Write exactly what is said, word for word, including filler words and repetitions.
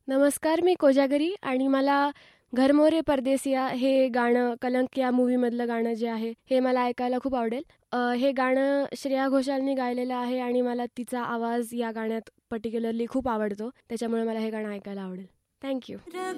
नमस्कार, मी कोजागरी आणि मला घर मोरे परदेसिया हे गाणं कलंक या मूव्हीमधलं गाणं जे आहे हे मला ऐकायला खूप आवडेल. अ, हे गाणं श्रेया घोषालनी गायलेलं आहे आणि मला तिचा आवाज या गाण्यात पर्टिक्युलरली खूप आवडतो. त्याच्यामुळे मला हे गाणं ऐकायला आवडेल. Thank you.